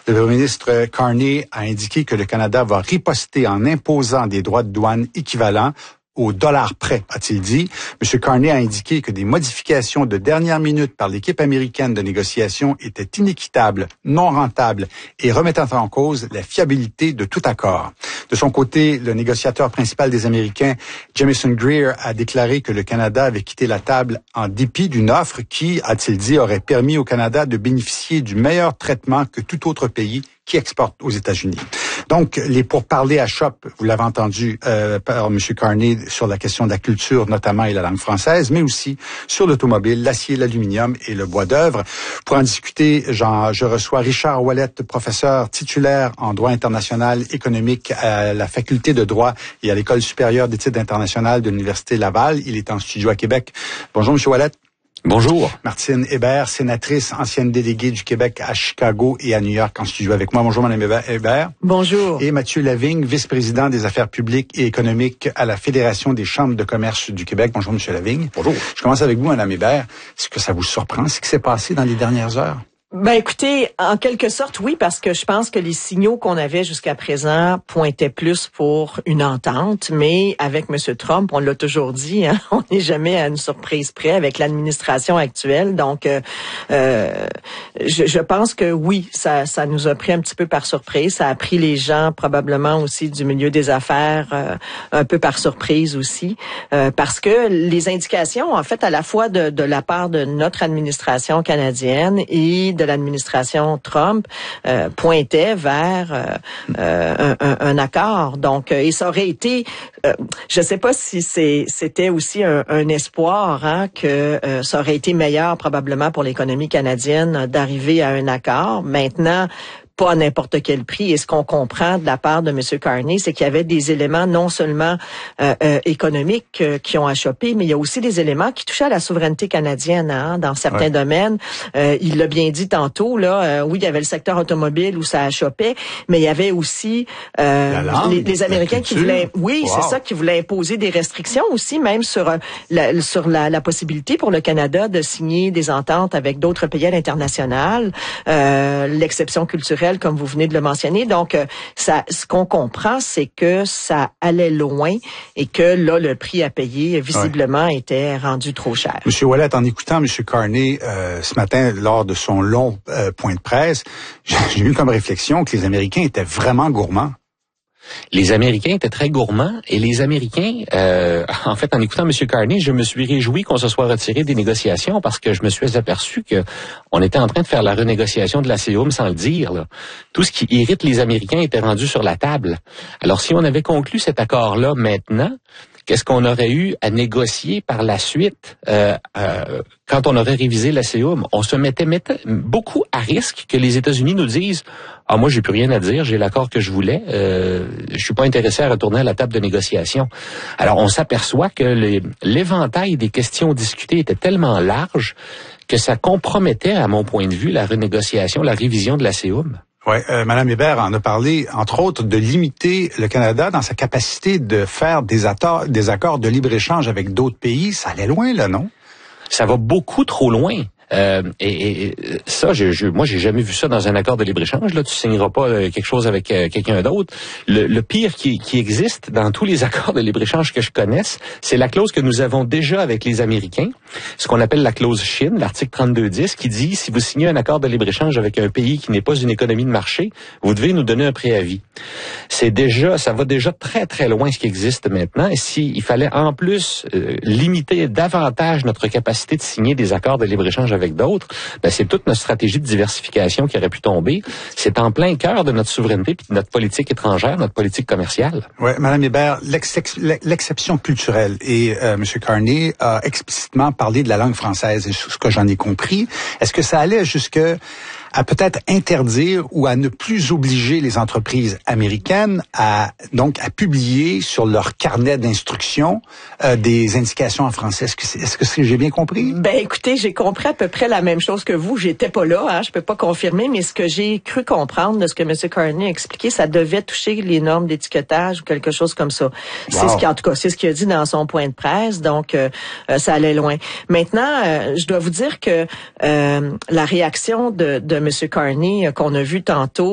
Le premier ministre Carney a indiqué que le Canada va riposter en imposant des droits de douane équivalents au dollar près, a-t-il dit. M. Carney a indiqué que des modifications de dernière minute par l'équipe américaine de négociation étaient inéquitables, non rentables et remettant en cause la fiabilité de tout accord. De son côté, le négociateur principal des Américains, Jamieson Greer, a déclaré que le Canada avait quitté la table en dépit d'une offre qui, a-t-il dit, aurait permis au Canada de bénéficier du meilleur traitement que tout autre pays qui exporte aux États-Unis. Donc, les pourparlers à chope, vous l'avez entendu par M. Carney sur la question de la culture notamment et la langue française, mais aussi sur l'automobile, l'acier, l'aluminium et le bois d'œuvre. Pour en discuter, je reçois Richard Ouellet, professeur titulaire en droit international économique à la faculté de droit et à l'École supérieure d'études internationales de l'Université Laval. Il est en studio à Québec. Bonjour, M. Ouellet. Bonjour. Martine Hébert, sénatrice, ancienne déléguée du Québec à Chicago et à New York en studio avec moi. Bonjour, Mme Hébert. Bonjour. Et Mathieu Lavigne, vice-président des affaires publiques et économiques à la Fédération des chambres de commerce du Québec. Bonjour, M. Lavigne. Bonjour. Je commence avec vous, Mme Hébert. Est-ce que ça vous surprend, ce qui s'est passé dans les dernières heures? Ben écoutez, en quelque sorte, oui, parce que je pense que les signaux qu'on avait jusqu'à présent pointaient plus pour une entente, mais avec M. Trump, on l'a toujours dit, hein, on n'est jamais à une surprise près avec l'administration actuelle. Donc, je pense que oui, ça nous a pris un petit peu par surprise. Ça a pris les gens probablement aussi du milieu des affaires un peu par surprise aussi, parce que les indications, en fait, à la fois de la part de notre administration canadienne et de l'administration Trump pointait vers un accord. Donc, et ça aurait été, je ne sais pas si c'était aussi un espoir, hein, que ça aurait été meilleur probablement pour l'économie canadienne d'arriver à un accord. Maintenant, pas à n'importe quel prix. Et ce qu'on comprend de la part de M. Carney, c'est qu'il y avait des éléments non seulement économiques qui ont achoppé, mais il y a aussi des éléments qui touchaient à la souveraineté canadienne, hein, dans certains domaines. Il l'a bien dit tantôt, là. Oui, il y avait le secteur automobile où ça achoppait, mais il y avait aussi les Américains qui voulaient, c'est ça, qui voulaient imposer des restrictions aussi, même sur la possibilité pour le Canada de signer des ententes avec d'autres pays à l'international, l'exception culturelle, comme vous venez de le mentionner. Donc, ce qu'on comprend, c'est que ça allait loin et que là, le prix à payer, visiblement, était rendu trop cher. Monsieur Ouellet, en écoutant M. Carney ce matin, lors de son long point de presse, j'ai eu comme réflexion que les Américains étaient vraiment gourmands. Les Américains étaient très gourmands et les Américains, en fait, en écoutant M. Carney, je me suis réjoui qu'on se soit retiré des négociations parce que je me suis aperçu que on était en train de faire la renégociation de la CEUM sans le dire, là. Tout ce qui irrite les Américains était rendu sur la table. Alors, si on avait conclu cet accord-là maintenant, qu'est-ce qu'on aurait eu à négocier par la suite quand on aurait révisé la CEUM? On se mettait beaucoup à risque que les États-Unis nous disent « Ah, moi, j'ai plus rien à dire, j'ai l'accord que je voulais, je suis pas intéressé à retourner à la table de négociation. » Alors, on s'aperçoit que l'éventail des questions discutées était tellement large que ça compromettait, à mon point de vue, la renégociation, la révision de la CEUM. Oui, Mme Hébert en a parlé, entre autres, de limiter le Canada dans sa capacité de faire des accords de libre-échange avec d'autres pays. Ça allait loin, là, non? Ça va beaucoup trop loin. Et ça, moi, j'ai jamais vu ça dans un accord de libre-échange. Là, tu signeras pas quelque chose avec quelqu'un d'autre. Le pire qui existe dans tous les accords de libre-échange que je connaisse, c'est la clause que nous avons déjà avec les Américains, ce qu'on appelle la clause Chine, l'article 32.10, qui dit si vous signez un accord de libre-échange avec un pays qui n'est pas une économie de marché, vous devez nous donner un préavis. Ça va déjà très très loin ce qui existe maintenant. Et s'il fallait en plus limiter davantage notre capacité de signer des accords de libre-échange avec d'autres, ben c'est toute notre stratégie de diversification qui aurait pu tomber. C'est en plein cœur de notre souveraineté puis de notre politique étrangère, notre politique commerciale. Oui, Mme Hébert, l'exception culturelle. Et M. Carney a explicitement parlé de la langue française. Et ce que j'en ai compris, est-ce que ça allait jusqu'à peut-être interdire ou à ne plus obliger les entreprises américaines à publier sur leur carnet d'instructions des indications en français? Est-ce que j'ai bien compris? Ben écoutez, j'ai compris à peu près la même chose que vous. J'étais pas là, hein, je peux pas confirmer, mais ce que j'ai cru comprendre de ce que M. Carney a expliqué, ça devait toucher les normes d'étiquetage ou quelque chose comme ça. Wow. C'est ce qu'il a dit dans son point de presse, donc ça allait loin. Maintenant, je dois vous dire que la réaction de M. Carney qu'on a vu tantôt